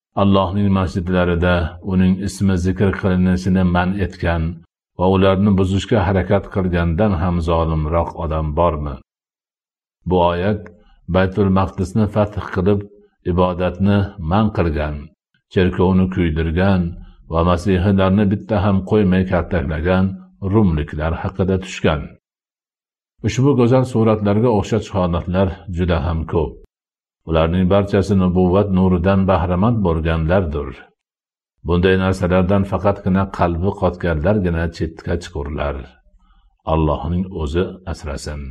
Allohning masjidlarida uning ismi zikr qilinishini man etgan va ularni buzishga harakat qilgandan ham zolimroq odam bormi? Bu oyat Baytul Maqdisni fath qilib ibodatni man qilgan, cherkovni kuydirgan va masihiylarni bitta ham qo'ymay kaltaklagan rumliklar haqida tushgan. Ushbu go'zal suratlarga o'xshash holatlar juda ham ko'p. Ularning barchasi nubuvvat nuridan bahramand bo'lganlardir. Bunday narsalardan faqatgina qalbi qotganlargina chetga chiqurlar. Allohning o'zi asrasin.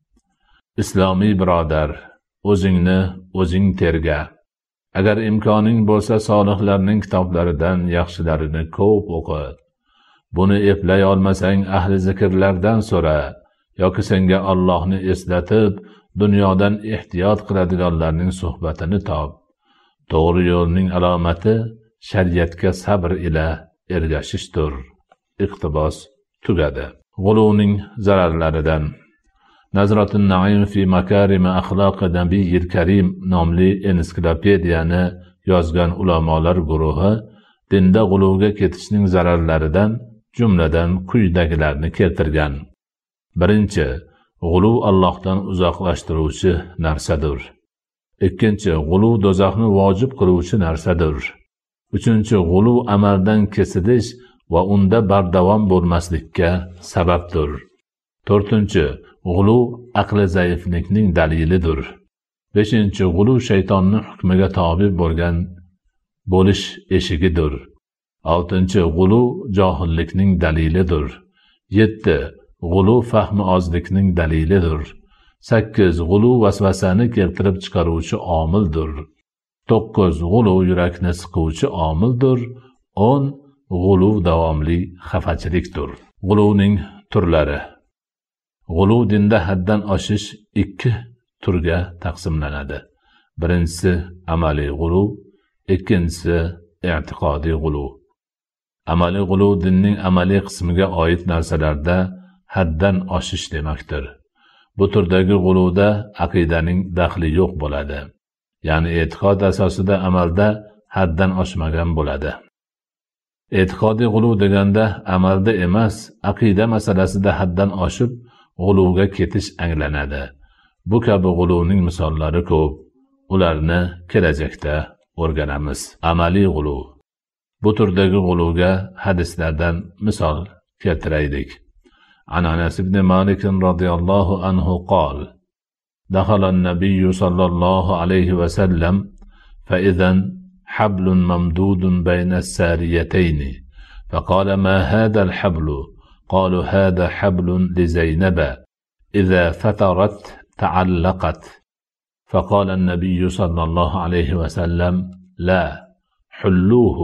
Islomiy birodar, o'zingni o'zing terga. Agar imkoning bo'lsa, solihlarning kitoblaridan yaxshilarini ko'p o'qi. Buni eplay olmasang, ahli zikrlardan so'ra yoki senga Allohni eslatib, dunyodan ehtiyot qiladiganlarning suhbatini top. To'g'ri yo'lning alomati shariatga sabr ila ergashishdir. Iqtibos tugadi. G'uluvning zararlaridan Nazratun Naim fi Makarim Axloq Nabiyil Karim nomli ensiklopediyani yozgan ulamolar guruhi dinda g'uluvga ketishning zararlaridan jumladan quyidagilarni keltirgan. Birinchi, g'uluv Allohdan uzoqlashtiruvchi narsadir. Ikkinchi, g'uluv do'zaxni vojib qiluvchi narsadir. Uchinchi, g'uluv amaldan kesilish va unda bardavom bo'lmaslikka sababdir. To'rtinchi, g'uluv aqli zaiflikning dalilidir. Beshinchi, g'uluv shaytonning hukmiga tobe bo'lgan bo'lish eshigidir. Oltinchi, g'uluv johillikning dalilidir. 7. G'uluv fahmi ozlikning dalilidir. 8. G'uluv vasvasani keltirib chiqaruvchi omildir. 9. G'uluv yurakni siquvchi omildir. 10. G'uluv davomli xafachilikdir. G'uluvning turlari. G'uluv dinda haddan oshish 2 turga taqsimlanadi. Birinchisi amaliy g'uluv, ikkinchisi i'tiqodiy g'uluv. Amaliy g'uluv dinning amaliy qismiga oid narsalarda haddan oshish demakdir. Bu turdagi g'uluvda aqidaning daxli yo'q bo'ladi. Ya'ni e'tiqod asosida amalda haddan oshmagan bo'ladi. E'tiqodiy g'uluv deganda amalda emas, aqida masalasida haddan oshib g'uluvga ketish anglanadi. Bu kabi g'uluvning misollari ko'p. Ularni kelajakda o'rganamiz. Amaliy g'uluv. Bu turdagi g'uluvga hadislardan misol keltiraylik. Anas ibn Malik radhiyallohu anhu qol: Dakhala an-nabiy sallallohu alayhi va sallam fa idan hablun mamdudun bayna as-sariyatayn. فقال ما هذا الحبل؟ قالوا هذا حبل لزينب إذا فترت تعلقت. فقال النبي صلى الله عليه وسلم لا حلوه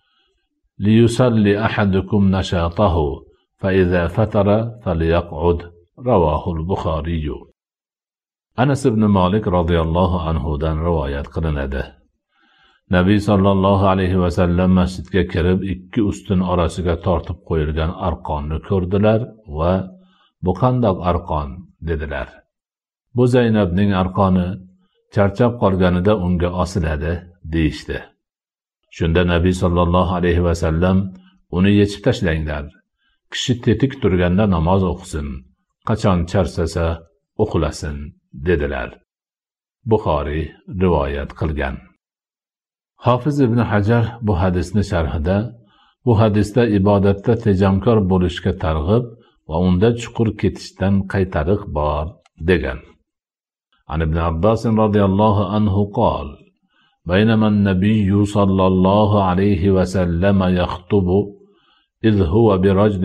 ليصلي أحدكم نشاطه فإذا فتر فليقعد. رواه البخاري. Anas ibn Malik radhiyallohu anhu dan rivoyat qilinadi. Nabiy sallallohu alayhi va sallam masjidga kirib 2 ustun orasiga tortib qo'yilgan arqonni ko'rdilar va bu qandoq arqon dedilar. Bu Zaynabning arqoni, charchab qolganida unga osiladi deyishdi. Shunda Nabiy sallallohu alayhi va sallam uni yechib tashlanglar. Kishi tetik turganda namoz o'qisin, qachon charsasa uxlasin dedilar. Buxoriy rivoyat qilgan. Hofiz ibn Hajar bu hadisni sharhida, bu hadisda ibodatda tejamkor bo'lishga targ'ib va unda chuqur ketishdan qaytariq bor degan. An ibn Abbas radhiyallohu anhu qol: بينما النبي صلى الله عليه وسلم يخطب إذ هو برجل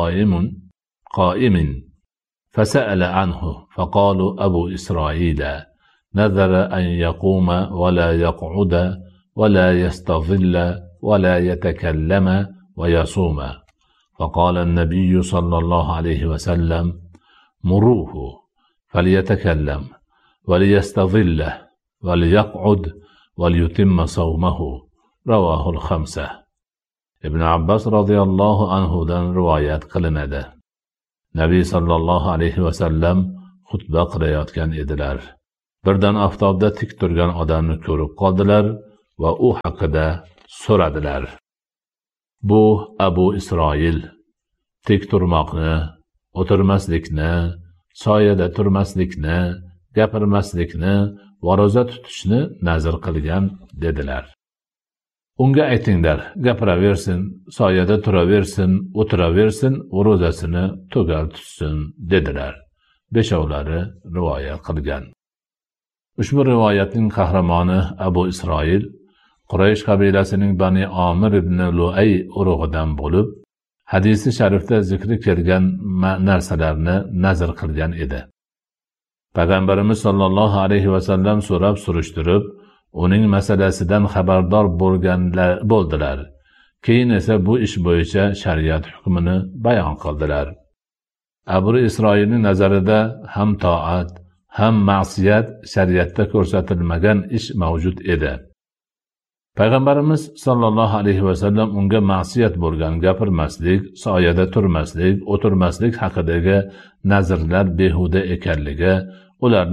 قائم فسأل عنه فقالوا أبو إسرائيل نذر أن يقوم ولا يقعد ولا يستظل ولا يتكلم ويصوم. فقال النبي صلى الله عليه وسلم مروه فليتكلم وليستظل وليقعد وليتم صومه. رواه الخمسة. Ibn Abbas radhiyallohu anhu dan rivoyat qilinadi. Nabiy sallallohu alayhi va sallam xutba qilayotgan edilar. Birdan oftobda tik turgan odamni ko'rib qoldilar va u haqida so'radilar. Bu Abu Isroil tik turmoqni, o'tirmaslikni, soyada turmaslikni, gapirmaslikni va ro'za tutishni nazr qilgan dedilar. Unga aytinglar, gapiraversin, soyada turaversin, o'tiraversin, ro'zasini tugal tutsin dedilar. Beshovlari rivoyat qilgan. Ushbu rivoyatning qahramoni Abu Isroil Quraysh qabilasining Bani Amir ibn Luay urug'idan bo'lib, hadisi sharifda zikri kelgan narsalarni nazr qilgan edi. Payg'ambarimiz sollallohu alayhi vasallam so'rab surishtirib, uning masalasidan xabardor bo'ldilar. Keyin esa bu ish bo'yicha shariat hukmini bayon qildilar. Abu Isroilning nazarida ham toat, ham ma'siyat shariatda ko'rsatilmagan ish mavjud edi. Payg'ambarimiz sollallohu alayhi vasallam unga ma'siyat bo'lgan gapirmaslik, soyada turmaslik, o'tirmaslik haqidagi nazrlar behuda ekanligi, ularni